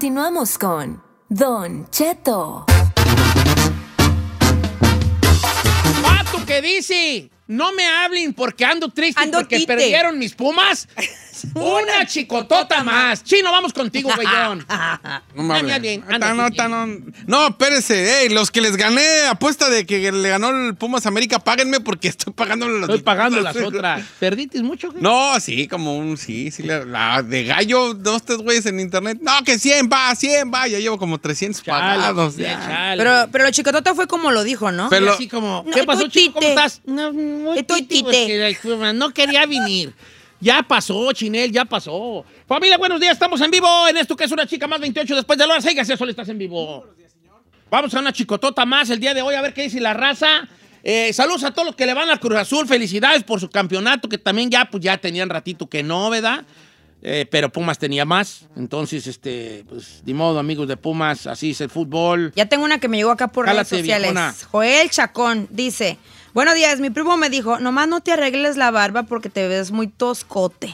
Continuamos con Don Cheto. Vato que dice, no me hablen porque ando triste porque tite. perdieron mis Pumas. Una chicotota más. Chino, vamos contigo, güeyón. No me hablen. bien. No, espérese. Los que les gané apuesta de que le ganó el Pumas América, páguenme porque estoy pagando las Estoy pagando las otras. ¿Perdiste mucho, güey? No, sí, como un... Sí, la de gallo, 2, 3 güeyes en internet. No, que 100 va. Ya llevo como 300 pagados. Ya. Pero lo chicotota fue como lo dijo, ¿no? Pero- Así como, No, ¿qué pasó, estoy Chino? ¿Cómo tite. estás? No, Estoy tite. No quería venir. Ya pasó, Chinel, ya pasó. Familia, buenos días, estamos en vivo en esto que es Una Chica Más 28 después de la hora. Sígase, solo estás en vivo. Vamos a una chicotota más el día de hoy, a ver qué dice la raza. Saludos a todos los que le van al Cruz Azul, felicidades por su campeonato, que también ya tenían ratito que no, ¿verdad? Pero Pumas tenía más, entonces, pues, de modo, amigos de Pumas, así es el fútbol. Ya tengo una que me llegó acá por Jálate, redes sociales. viejona. Joel Chacón dice: buenos días, mi primo me dijo, nomás no te arregles la barba porque te ves muy toscote.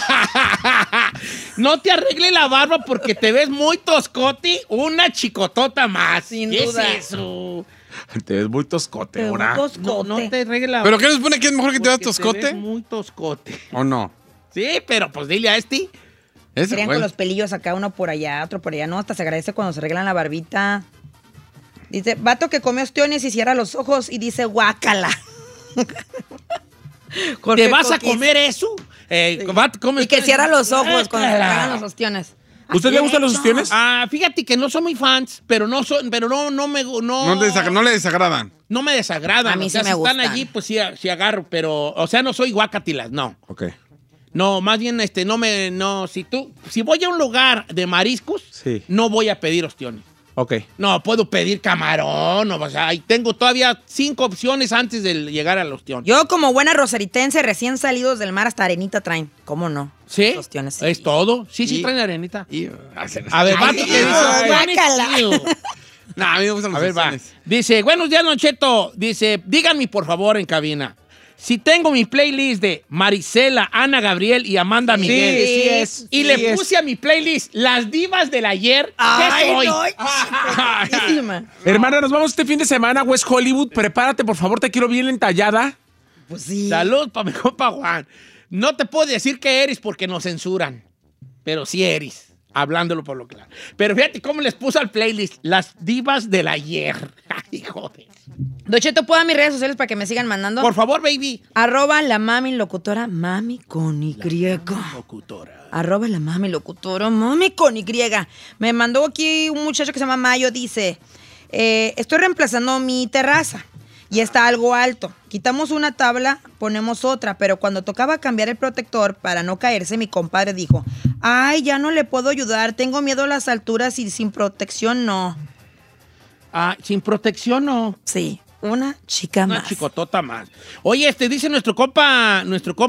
No te arregle la barba porque te ves muy toscote, una chicotota más. Sin ¿Qué duda. es eso? Te ves muy toscote, Te ves ahora. muy toscote. No te arregle la ¿Pero barba. qué nos pone que es mejor que te veas porque toscote? Te ves muy toscote. ¿O no? Sí, pero pues dile a Ese, Serían güey. con los pelillos acá, uno por allá, otro por allá. No, hasta se agradece cuando se arreglan la barbita. Dice, vato que come ostiones y cierra los ojos y dice, guácala. ¿Te vas a comer eso? Y que cierra los ojos cuando se arreglan los ostiones. ¿Usted le gustan los ostiones? Fíjate que no soy muy fans, pero no No le desagradan. no me desagradan. A mí O sea, sí me si están gustan. allí, pues sí agarro, pero, o sea, no soy guacatilas, no. Ok. No, más bien, si voy a un lugar de mariscos, Sí. no voy a pedir ostiones. Ok. No, puedo pedir camarón, o sea, y tengo todavía 5 opciones antes de llegar al ostión. Yo, como buena rosaritense, recién salidos del mar, hasta arenita traen. ¿Cómo no? ¿Sí? Los ostiones, sí. ¿Es todo? Sí, Y- traen arenita. Y, A ver, vato, Ay, ¿qué dice? guácala. No, a mí me gustan A los ver, va. ostiones. Dice, buenos días, Don Cheto. Dice, díganme, por favor, en cabina. Si tengo mi playlist de Marisela, Ana Gabriel y Amanda Miguel. sí es, Y sí le puse a mi playlist las divas del ayer. ¿Qué Ay, soy? no, chiquísima. Hermana, nos vamos este fin de semana a West Hollywood. Prepárate, por favor, te quiero bien entallada. Pues sí. Salud para mi compa Juan. No te puedo decir que eres porque nos censuran, pero sí eres, hablándolo por lo claro. Pero fíjate cómo les puse al playlist las divas del ayer. Ay, joder. Don Cheto, ¿puedo dar mis redes sociales para que me sigan mandando? Por favor, baby. @ la mami locutora, mami con Y. Locutora. @ la mami locutora, mami con Y. Me mandó aquí un muchacho que se llama Mayo, dice, estoy reemplazando mi terraza y está algo alto. Quitamos una tabla, ponemos otra, pero cuando tocaba cambiar el protector para no caerse, mi compadre dijo, ay, ya no le puedo ayudar, tengo miedo a las alturas y sin protección no. Sin protección no. Sí, una chica Una más. chicotota más. Oye, dice nuestro compa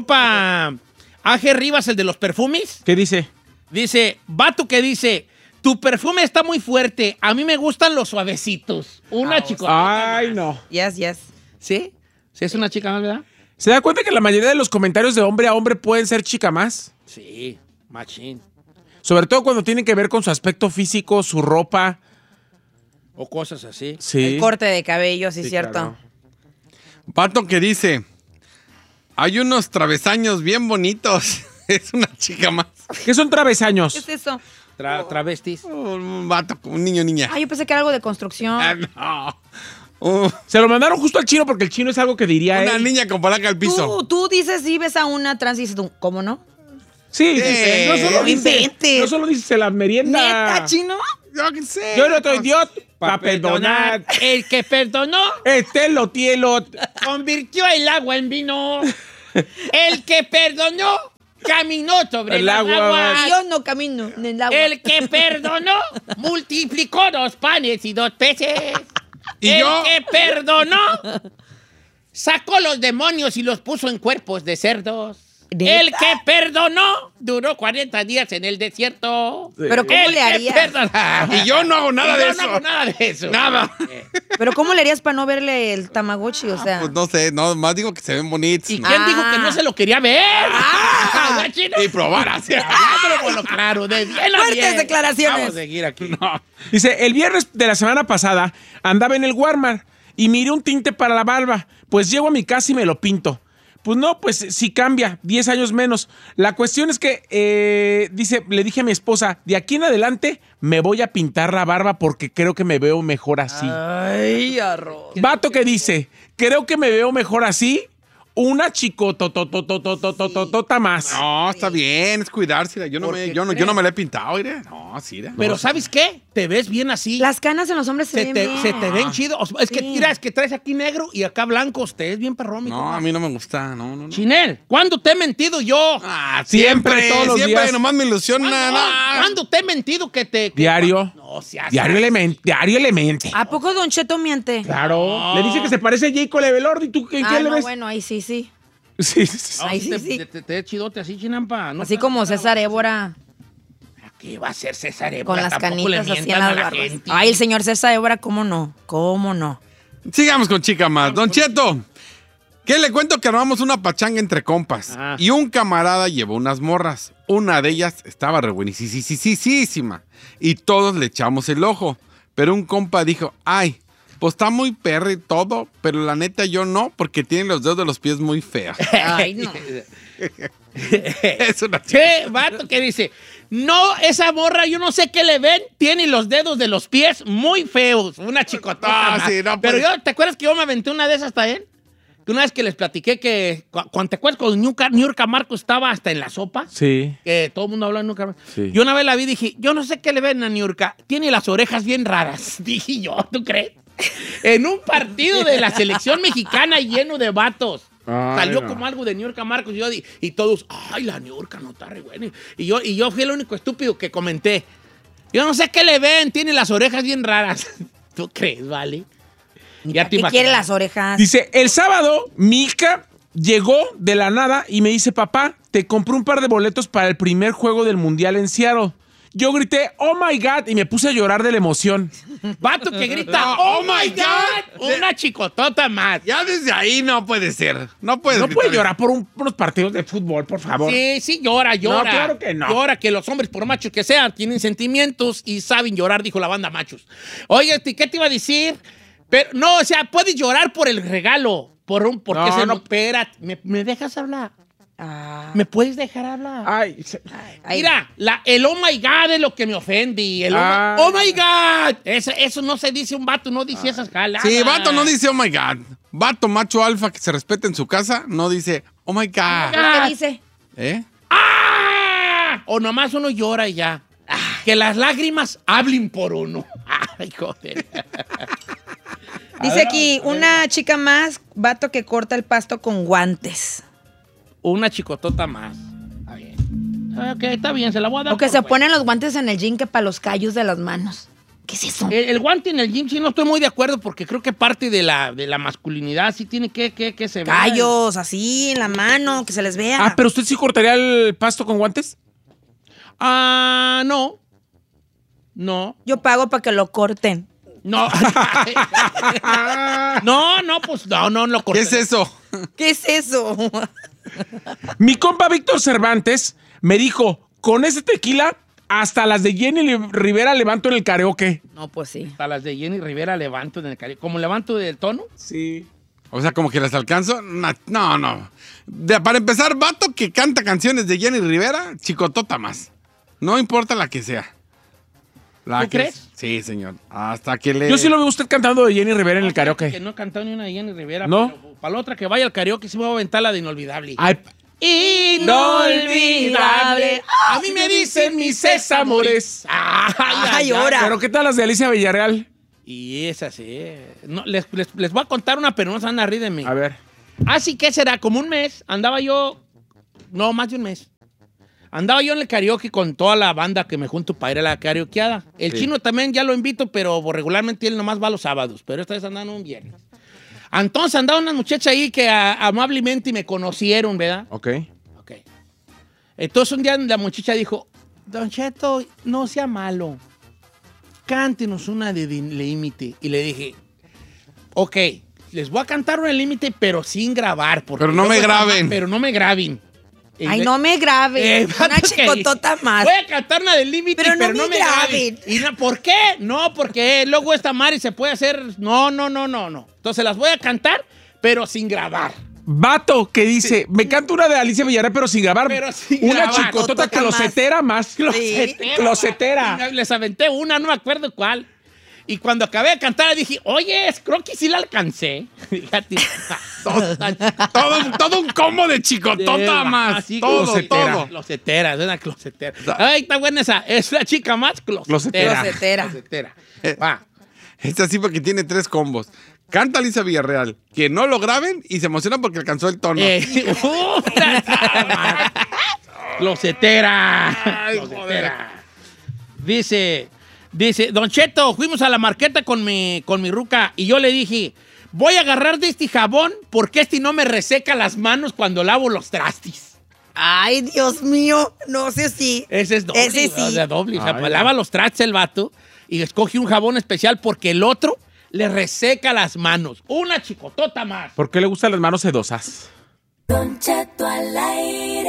AG Rivas, el de los perfumes. ¿Qué dice? Dice, vato que dice, tu perfume está muy fuerte, a mí me gustan los suavecitos. Una chicotota. Ay, no. Yes. ¿Sí? ¿Sí es una chica más, verdad? ¿Se da cuenta que la mayoría de los comentarios de hombre a hombre pueden ser chica más? Sí, machín. Sobre todo cuando tienen que ver con su aspecto físico, su ropa. O cosas así. Sí. El corte de cabello, sí, Sí, cierto. claro. Pato que dice, hay unos travesaños bien bonitos. Es una chica más. ¿Qué son travesaños? ¿Qué es eso? Travestis. Un vato, un niño, niña. Ay, yo pensé que era algo de construcción. Ah, no. Se lo mandaron justo al chino porque el chino es algo que diría Una él. niña con palanca al piso. Tú dices, si ves a una trans y dices tú, ¿cómo no? Sí, no solo no dice, inventes. no solo dice se las merienda. ¿Neta, chino? Yo qué sé. Yo no estoy idiota para perdonar. El que perdonó Lo tielo. convirtió el agua en vino. El que perdonó caminó sobre El las agua. aguas. Y yo no camino en el agua. El que perdonó multiplicó 2 panes y 2 peces. ¿Y el yo? que perdonó sacó los demonios y los puso en cuerpos de cerdos. ¿Neta? El que perdonó duró 40 días en el desierto. Pero ¿cómo El le que harías? perdonó. Y yo no hago nada Y de yo eso. no hago nada de eso. Nada. Pero Pero ¿cómo le harías para no verle el Tamagotchi? O sea. Pues no sé, no, más digo que se ven bonitos. ¿Y quién dijo que no se lo quería ver? Y probar así. Pero bueno, claro, de bien a Fuertes bien. declaraciones. Vamos a seguir aquí. Dice, el viernes de la semana pasada andaba en el Walmart y miré un tinte para la barba. Pues llego a mi casa y me lo pinto. Pues no, pues sí cambia, 10 años menos. La cuestión es que, le dije a mi esposa, de aquí en adelante me voy a pintar la barba porque creo que me veo mejor así. Ay, arroz. Vato que dice, creo que me veo mejor así, una chicotototototototota más. No, está bien, es cuidársela. Yo no me la he pintado, mire. No, sí. Pero ¿sabes qué? Te ves bien así. Las canas en los hombres se ven bien. Se te ven chido. O sea, es que, Sí. mira, es que traes aquí negro y acá blanco. Usted es bien perrón, mi No, compa. a mí no me gusta. No. Chinel, ¿cuándo te he mentido yo? Siempre, todos los días. Nomás me ilusiona. ¿Cuándo te he mentido que te... Diario. No, seas... Diario Elemente. ¿A poco Don Cheto miente? Claro. Le dice que se parece a Jacob Levelord y tú, ¿qué le no, ves? bueno, ahí sí. Sí. Ay, sí, sí. Te es chidote así, Chinampa. No Así como César Évora, ¿Qué va a hacer César Évora? con las Tampoco le canitas así en mientan a las la barbas. gente. Ay, el señor César Évora, ¿cómo no? ¿Cómo no? Sigamos con chica más. Don Cheto, ¿qué le cuento? Que armamos una pachanga entre compas. Ah. Y un camarada llevó unas morras. Una de ellas estaba re buenísima. Y todos le echamos el ojo. Pero un compa dijo, ay, pues está muy perro y todo, pero la neta yo no, porque tiene los dedos de los pies muy feos. Ay, no. Es una chica. ¿Qué vato que dice? No, esa morra, yo no sé qué le ven, tiene los dedos de los pies muy feos. Una chicotota. Ah, más. sí, no Pero puede- ¿te acuerdas que yo me aventé una de esas también? Que una vez que les platiqué que, cuando te acuerdas cuando Niurka Marco estaba hasta en la sopa, Sí. que todo el mundo hablaba de Niurka Marco. Sí. Yo una vez la vi y dije, yo no sé qué le ven a Niurka, tiene las orejas bien raras. Dije yo, ¿tú crees? En un partido de la selección mexicana lleno de vatos. Ay, Salió no. como algo de Niurka Marcos y todos, ay, la Niurka no está re buena. Y yo fui el único estúpido que comenté. Yo no sé qué le ven, tiene las orejas bien raras. ¿Tú crees, vale? Ya te ¿Qué quiere imaginas. las orejas? Dice, el sábado mi hija llegó de la nada y me dice, papá, te compré un par de boletos para el primer juego del Mundial en Seattle. Yo grité, oh my God, y me puse a llorar de la emoción. Vato que grita, No, oh oh my my God, God. una chicotota más. Ya desde ahí no puede ser. No puede No puede llorar por unos partidos de fútbol, por favor. Sí, llora. No, claro que no. Llora, que los hombres, por machos que sean, tienen sentimientos y saben llorar, dijo la banda machos. Oye, ¿qué te iba a decir? Pero, no, o sea, puedes llorar por el regalo, porque No, ese no. espérate, ¿me dejas hablar? Ah, ¿Me puedes dejar hablar? Ay, ay. Mira, el oh my God es lo que me ofende. El Ay. oh my God. Eso no se dice un vato, no dice esas jaladas. Sí, vato no dice oh my God. Vato macho alfa que se respeta en su casa no dice oh my God. ¿Qué dice? ¿Eh? ¡Ah! O nomás uno llora y ya. Que las lágrimas hablen por uno. Ay, joder. Dice aquí, una chica más, vato que corta el pasto con guantes. Una chicotota más. Está bien. Ok, está bien, se la voy a dar. O que por se buena. ponen los guantes en el gym que para los callos de las manos. ¿Qué es eso? El guante en el gym sí no estoy muy de acuerdo porque creo que parte de la masculinidad sí tiene que se vea. Callos, así, en la mano, que se les vea. Ah, pero ¿usted sí cortaría el pasto con guantes? Ah, no. No. Yo pago para que lo corten. No. no, pues no lo ¿Qué corté. es eso? ¿Qué es eso? Mi compa Víctor Cervantes me dijo, con ese tequila, hasta las de Jenny Rivera levanto en el karaoke. No, pues sí. Hasta las de Jenny Rivera levanto en el cariño. ¿Cómo levanto del tono? Sí. O sea, como que las alcanzo. No. Para empezar, vato que canta canciones de Jenny Rivera, chicotota más. No importa la que sea. ¿Tú crees? Sí, señor. Hasta que le... Yo sí lo veo usted cantando de Jenny Rivera en el Que karaoke. no he cantado ni una de Jenny Rivera. ¿No? Pero para la otra que vaya al karaoke sí me voy a aventar la de Inolvidable. Ay, Inolvidable. A mí me dicen mis amores. Ay, ahora. pero ¿qué tal las de Alicia Villarreal? Y es así. No, les voy a contar una, pero no se van a reír de mí. A ver. Así que será como un mes. Andaba yo. No, más de un mes. Andaba yo en el karaoke con toda la banda que me junto para ir a la karaokeada. El chino también ya lo invito, pero regularmente él nomás va los sábados. Pero esta vez andan un viernes. Entonces andaba una muchacha ahí que amablemente me conocieron, ¿verdad? Ok. Ok. Entonces un día la muchacha dijo, Don Cheto, no sea malo. Cántenos una de límite. Y le dije, Ok, les voy a cantar un límite, pero sin grabar. Pero no me graben. Pero no me graben. Ay, no me graben. Una chicotota más. Voy a cantar una del límite, pero no me graben. ¿Y por qué? No, porque luego esta Mari se puede hacer... No. Entonces las voy a cantar, pero sin grabar. Vato que dice, me canta una de Alicia Villarreal, pero sin grabar. Una grabar. chicotota closetera más. Closetera. Les aventé una, no me acuerdo cuál. Y cuando acabé de cantar dije, oye, creo que sí la alcancé. Fíjate. todo un combo de chicotota más. Así, todo. Closetera, es una closetera. Ay, está buena esa. Es la chica más closetera. Va. Es así porque tiene 3 combos. Canta Alicia Villarreal, que no lo graben y se emociona porque alcanzó el tono. Closetera. Dice, Don Cheto, fuimos a la marqueta con mi ruca y yo le dije, voy a agarrar de este jabón porque este no me reseca las manos cuando lavo los trastes. Ay, Dios mío, no sé si. Ese es doble. Ese sí. Doble. O sea, lava los trastes el vato y escoge un jabón especial porque el otro le reseca las manos. Una chicotota más. ¿Por qué le gustan las manos sedosas? Don Cheto al aire.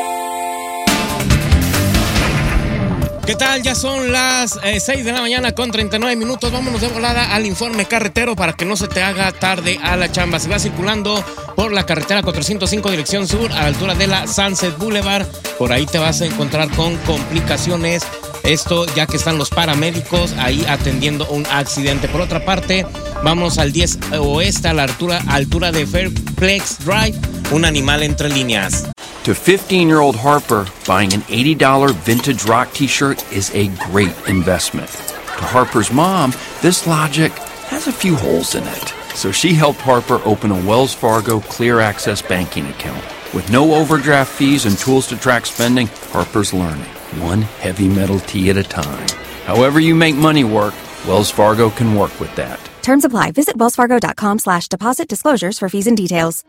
¿Qué tal? Ya son las 6 de la mañana con 39 minutos. Vámonos de volada al informe carretero para que no se te haga tarde a la chamba. Si vas circulando por la carretera 405 dirección sur a la altura de la Sunset Boulevard, por ahí te vas a encontrar con complicaciones. Esto ya que están los paramédicos ahí atendiendo un accidente. Por otra parte, vamos al 10 oeste a la altura de Fairplex Drive, un animal entre líneas. To 15-year-old Harper, buying an $80 vintage rock t-shirt is a great investment. To Harper's mom, this logic has a few holes in it. So she helped Harper open a Wells Fargo Clear Access banking account. With no overdraft fees and tools to track spending, Harper's learning, one heavy metal tee at a time. However you make money work, Wells Fargo can work with that. Terms apply. Visit wellsfargo.com/deposit disclosures for fees and details.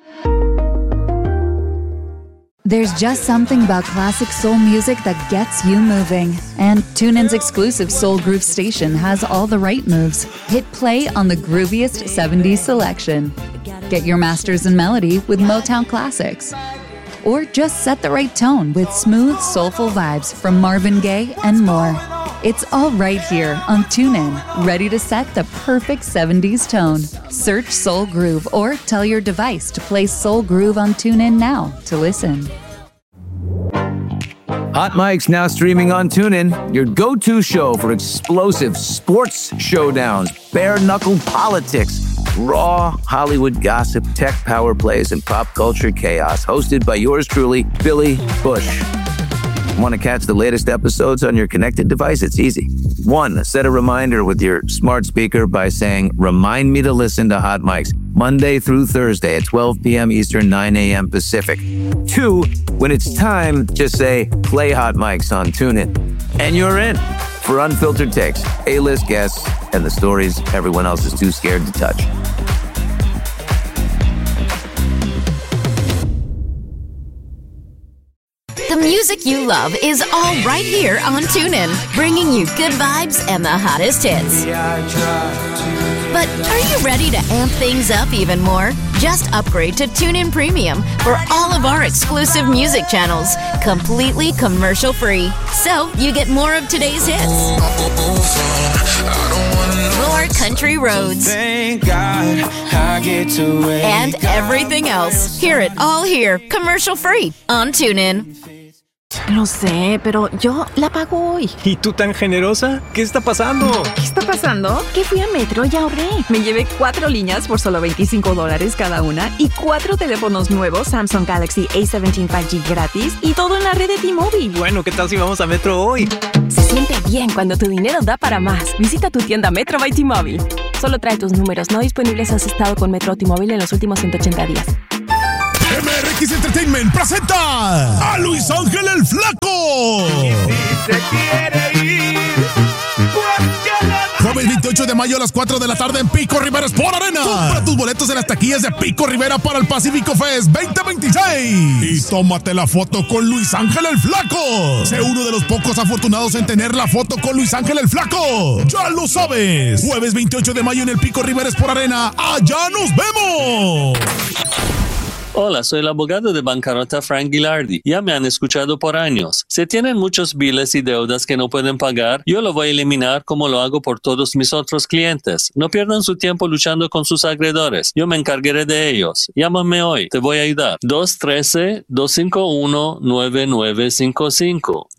There's just something about classic soul music that gets you moving. And TuneIn's exclusive Soul Groove station has all the right moves. Hit play on the grooviest 70s selection. Get your masters in melody with Motown classics. Or just set the right tone with smooth, soulful vibes from Marvin Gaye and more. It's all right here on TuneIn, ready to set the perfect 70s tone. Search Soul Groove or tell your device to play Soul Groove on TuneIn now to listen. Hot Mike's now streaming on TuneIn, your go-to show for explosive sports showdowns, bare-knuckle politics, raw Hollywood gossip, tech power plays, and pop culture chaos, hosted by yours truly, Billy Bush. Want to catch the latest episodes on your connected device? It's easy. 1, set a reminder with your smart speaker by saying, remind me to listen to Hot Mike's Monday through Thursday at 12 p.m. Eastern, 9 a.m. Pacific. 2, when it's time, just say, play Hot Mike's on TuneIn. And you're in for unfiltered takes, A-list guests, and the stories everyone else is too scared to touch. The music you love is all right here on TuneIn, bringing you good vibes and the hottest hits. But are you ready to amp things up even more? Just upgrade to TuneIn Premium for all of our exclusive music channels, completely commercial-free. So you get more of today's hits, more country roads, Thank God I get to wake and everything else. Hear it all here, commercial-free on TuneIn. Lo sé, pero yo la pago hoy. ¿Y tú tan generosa? ¿Qué está pasando? ¿Qué está pasando? Que fui a Metro y ahorré. Me llevé 4 líneas por solo $25 cada una y 4 teléfonos nuevos Samsung Galaxy A17 5G gratis y todo en la red de T-Mobile. Bueno, ¿qué tal si vamos a Metro hoy? Se siente bien cuando tu dinero da para más. Visita tu tienda Metro by T-Mobile. Solo trae tus números no disponibles si has estado con Metro o T-Mobile en los últimos 180 días. MRX Entertainment presenta a Luis Ángel el Flaco. Si se quiere ir, pues ya la 28 de mayo a las 4 de la tarde en Pico Rivera Sport Arena. Compra tus boletos en las taquillas de Pico Rivera para el Pacífico Fest 2026. Y tómate la foto con Luis Ángel el Flaco. Sé uno de los pocos afortunados en tener la foto con Luis Ángel el Flaco. Ya lo sabes. Jueves 28 de mayo en el Pico Rivera Sport Arena. ¡Allá nos vemos! Hola, soy el abogado de bancarrota Frank Gilardi. Ya me han escuchado por años. Si tienen muchos biles y deudas que no pueden pagar, yo lo voy a eliminar como lo hago por todos mis otros clientes. No pierdan su tiempo luchando con sus acreedores. Yo me encargaré de ellos. Llámame hoy. Te voy a ayudar. 213-251-9955.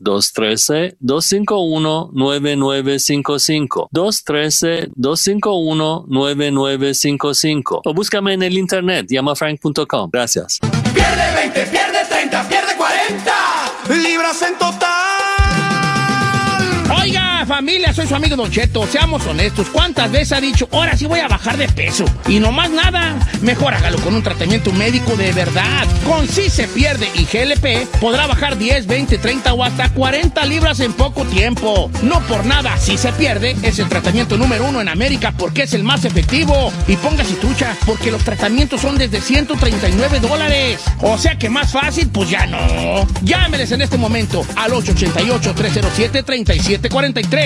213-251-9955. 213-251-9955. O búscame en el internet. Llamafrank.com. Gracias. Pierde 20, pierde 30, pierde 40 libras en total. Oiga, familia, soy su amigo Don Cheto. Seamos honestos. ¿Cuántas veces ha dicho, ahora sí voy a bajar de peso? Y no más nada. Mejor hágalo con un tratamiento médico de verdad. Con Sí Se Pierde y GLP podrá bajar 10, 20, 30 o hasta 40 libras en poco tiempo. No por nada, Sí Se Pierde es el tratamiento número 1 en América porque es el más efectivo. Y póngase trucha, porque los tratamientos son desde $139. O sea que más fácil, pues ya no. Llámeles en este momento al 888-307-3743.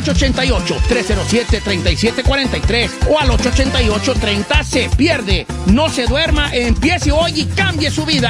888-307-3743 o al 888-30 Se Pierde. No se duerma, empiece hoy y cambie su vida.